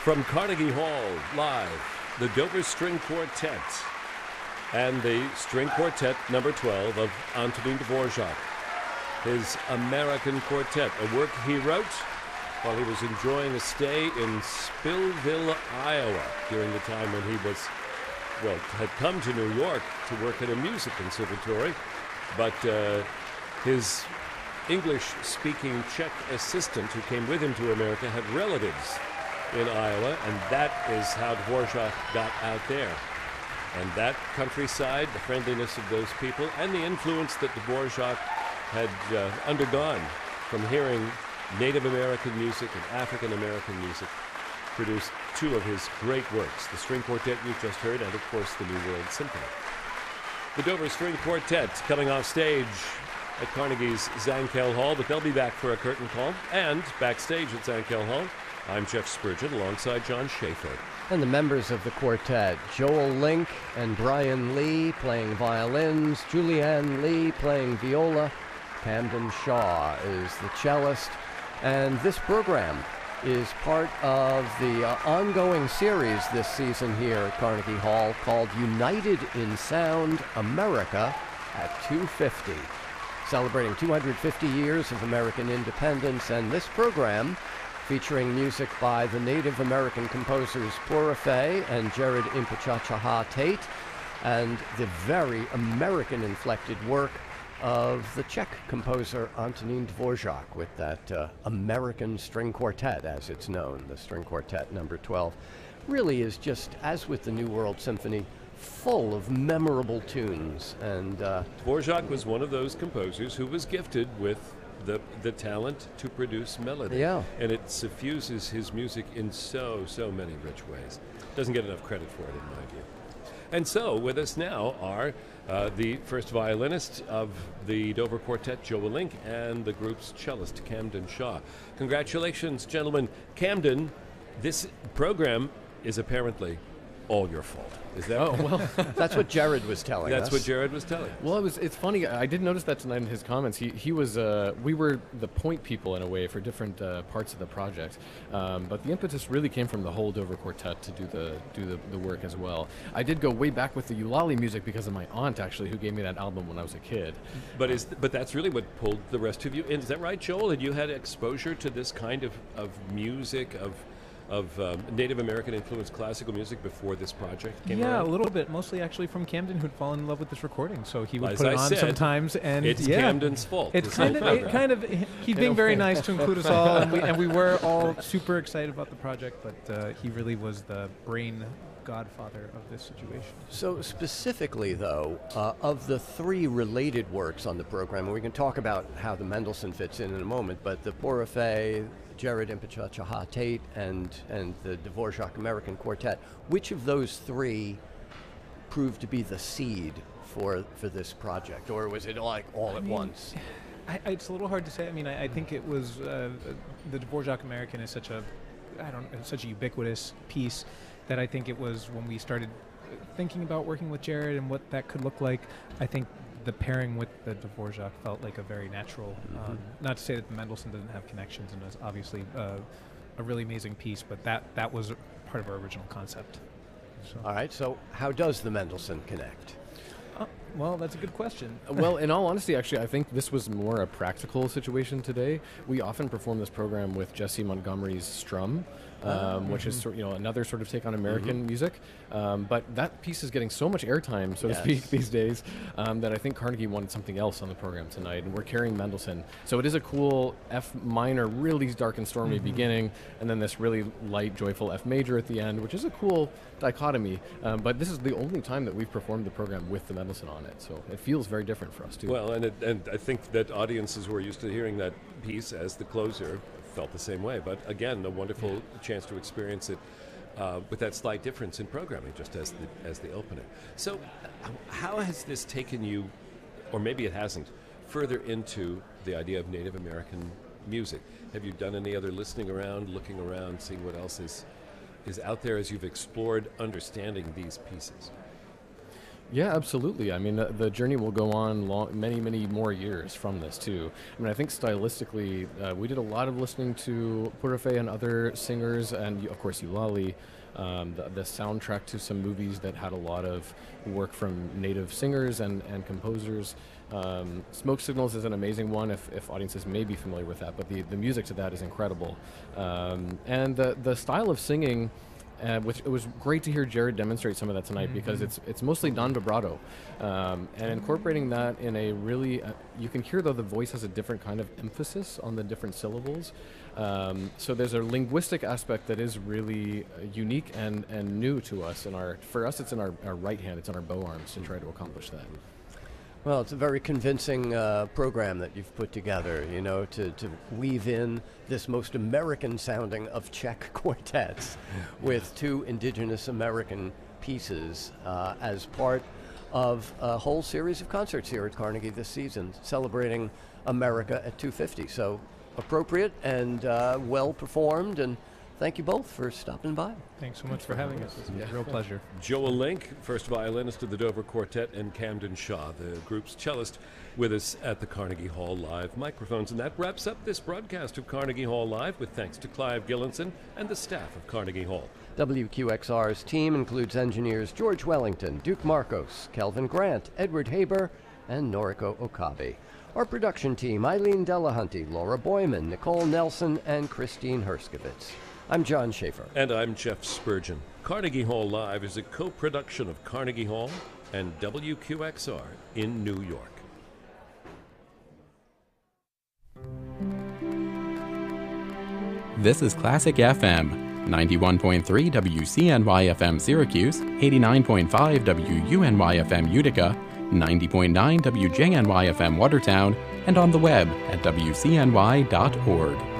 From Carnegie Hall, live, the Dover String Quartet and the String Quartet number 12 of Antonin Dvorak. His American Quartet, a work he wrote while he was enjoying a stay in Spillville, Iowa, during the time when he had come to New York to work at a music conservatory, but his English-speaking Czech assistant who came with him to America had relatives in Iowa, and that is how Dvorak got out there. And that countryside, the friendliness of those people, and the influence that Dvorak had undergone from hearing Native American music and African American music, produced two of his great works, the String Quartet you just heard, and of course the New World Symphony. The Dover String Quartet coming off stage at Carnegie's Zankel Hall, but they'll be back for a curtain call. And backstage at Zankel Hall, I'm Jeff Spurgeon alongside John Schaefer. And the members of the quartet, Joel Link and Brian Lee playing violins, Julianne Lee playing viola, Camden Shaw is the cellist. And this program is part of the ongoing series this season here at Carnegie Hall called United in Sound America at 250, celebrating 250 years of American independence. And this program, featuring music by the Native American composers Pura Fé and Jared Impechachaha Tate, and the very American-inflected work of the Czech composer Antonin Dvorak with that American String Quartet, as it's known, the String Quartet number 12, really is just, as with the New World Symphony, full of memorable tunes. And Dvorak was one of those composers who was gifted with the talent to produce melody. Yeah. And it suffuses his music in so many rich ways. Doesn't get enough credit for it, in my view. And so, with us now are the first violinist of the Dover Quartet, Joel Link, and the group's cellist, Camden Shaw. Congratulations, gentlemen. Camden, this program is apparently all your fault. Is that right? Well, that's what Jared was telling us. That's what Jared was telling us. Well, it's funny. I did notice that tonight in his comments. He was we were the point people in a way for different parts of the project, but the impetus really came from the whole Dover Quartet to do the work as well. I did go way back with the Eulalie music because of my aunt, actually, who gave me that album when I was a kid. But that's really what pulled the rest of you in. Is that right, Joel? Had you had exposure to this kind of music, of Native American influenced classical music before this project came around? Yeah, a little bit. Mostly actually from Camden, who'd fallen in love with this recording, so he would As put it I on said, sometimes. And it's Camden's fault. It's kind of he's being very nice to include us all, and we were all super excited about the project, but he really was the brain godfather of this situation. So specifically, though, of the three related works on the program, and we can talk about how the Mendelssohn fits in a moment, but the Pura Fé, Jared Impechachaha Tate, and the Dvorak American Quartet, which of those three proved to be the seed for this project, or was it like all at once? It's a little hard to say. I mean, I think it was the Dvorak American is such a ubiquitous piece that I think it was when we started thinking about working with Jared and what that could look like. I think the pairing with the Dvorak felt like a very natural. Not to say that the Mendelssohn doesn't have connections and is obviously a really amazing piece, but that was part of our original concept. So. All right, so how does the Mendelssohn connect? Well, that's a good question. Well, in all honesty, actually, I think this was more a practical situation today. We often perform this program with Jesse Montgomery's Strum, which is another sort of take on American music. But that piece is getting so much airtime, so to speak, these days, that I think Carnegie wanted something else on the program tonight, and we're carrying Mendelssohn. So it is a cool F minor, really dark and stormy beginning, and then this really light, joyful F major at the end, which is a cool dichotomy. But this is the only time that we've performed the program with the Mendelssohn on it, so it feels very different for us too. Well, and I think that audiences who are used to hearing that piece as the closer felt the same way. But again, a wonderful chance to experience it with that slight difference in programming, just as the opening. So, how has this taken you, or maybe it hasn't, further into the idea of Native American music? Have you done any other listening around, looking around, seeing what else is out there as you've explored understanding these pieces? Yeah, absolutely. I mean, the journey will go on many more years from this, too. I mean, I think stylistically, we did a lot of listening to Purafe and other singers, and of course, Eulalie, the soundtrack to some movies that had a lot of work from native singers and composers. Smoke Signals is an amazing one if audiences may be familiar with that, but the music to that is incredible. And the style of singing, which it was great to hear Jared demonstrate some of that tonight, because it's mostly non-vibrato, and incorporating that in a really you can hear though the voice has a different kind of emphasis on the different syllables, so there's a linguistic aspect that is really unique and new to us. For us it's in our right hand, it's in our bow arms to try to accomplish that. Well, it's a very convincing program that you've put together, to weave in this most American sounding of Czech quartets with two indigenous American pieces as part of a whole series of concerts here at Carnegie this season, celebrating America at 250. So appropriate and well performed, and thank you both for stopping by. Thanks so much for having us. It's a real pleasure. Joel Link, first violinist of the Dover Quartet, and Camden Shaw, the group's cellist, with us at the Carnegie Hall Live microphones. And that wraps up this broadcast of Carnegie Hall Live, with thanks to Clive Gillinson and the staff of Carnegie Hall. WQXR's team includes engineers George Wellington, Duke Marcos, Kelvin Grant, Edward Haber, and Noriko Okabe. Our production team, Eileen Delahunty, Laura Boyman, Nicole Nelson, and Christine Herskovitz. I'm John Schaefer. And I'm Jeff Spurgeon. Carnegie Hall Live is a co-production of Carnegie Hall and WQXR in New York. This is Classic FM, 91.3 WCNY FM Syracuse, 89.5 WUNY FM Utica, 90.9 WJNY FM Watertown, and on the web at WCNY.org.